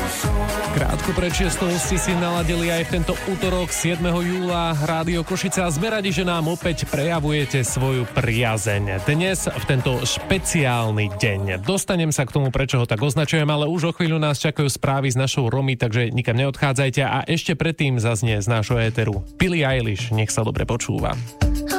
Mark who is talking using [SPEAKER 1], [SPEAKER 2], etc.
[SPEAKER 1] Krátko pred 6 ste si naladili aj v tento útorok 7. júla Rádio Košice a sme radi, že nám opäť prejavujete svoju priazeň. Dnes v tento špeciálny deň. Dostanem sa k tomu, prečo ho tak označujem, ale už o chvíľu nás čakajú správy s našou Romy, takže nikam neodchádzajte a ešte predtým zaznie z nášho éteru Billie Eilish. Nech sa dobre počúva.